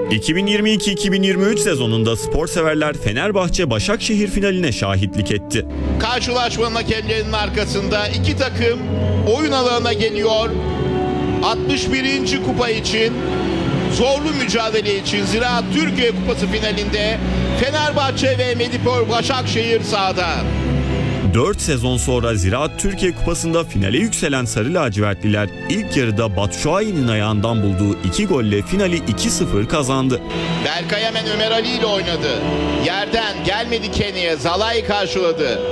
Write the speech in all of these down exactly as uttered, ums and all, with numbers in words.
iki bin yirmi iki iki bin yirmi üç sezonunda sporseverler Fenerbahçe-Başakşehir finaline şahitlik etti. Karşılaşmanın hakemlerinin arkasında iki takım oyun alanına geliyor. altmış birinci kupa için, zorlu mücadele için Ziraat Türkiye Kupası finalinde Fenerbahçe ve Medipol Başakşehir sahada. dört sezon sonra Ziraat Türkiye Kupası'nda finale yükselen Sarı lacivertliler ilk yarıda Batshuayi'nin ayağından bulduğu iki golle finali iki sıfır kazandı. Berkay hemen Ömer Ali ile oynadı. Yerden gelmedi Kenny'e, Zalai karşıladı.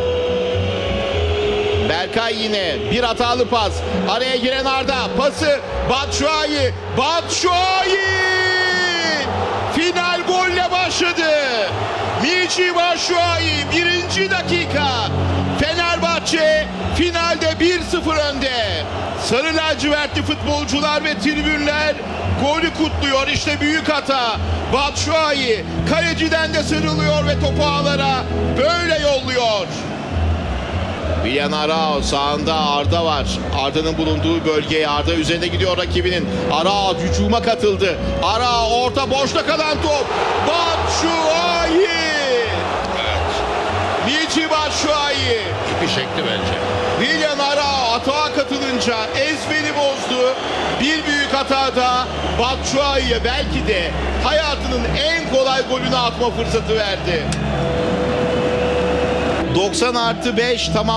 Berkay yine bir hatalı pas. Araya giren Arda, pası Batshuayi. Batshuayi! Final golle başladı. Michy Batshuayi birinci dakika. Fenerbahçe finalde bir sıfır önde. Sarı lacivertli futbolcular ve tribünler golü kutluyor. İşte büyük hata. Batshuayi kaleciden de sıyrılıyor ve topu ağlara böyle yolluyor. Willian Arao sağında Arda var. Arda'nın bulunduğu bölgeye, Arda üzerinde gidiyor rakibinin. Arao hücuma katıldı. Arao orta boşta kalan top. Batshuayi! Evet. Michy Batshuayi. İpi çekti bence. Willian Arao atağa katılınca ezberi bozdu. Bir büyük hatada Batshuayi'ye belki de hayatının en kolay golünü atma fırsatı verdi. doksan artı beş tamam.